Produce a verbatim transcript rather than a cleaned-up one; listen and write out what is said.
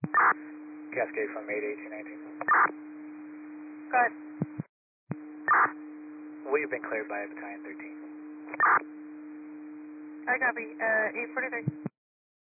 Cascade from eight eighteen nineteen. Go ahead. We've been cleared by battalion thirteen. I copy. Uh, eight forty-three.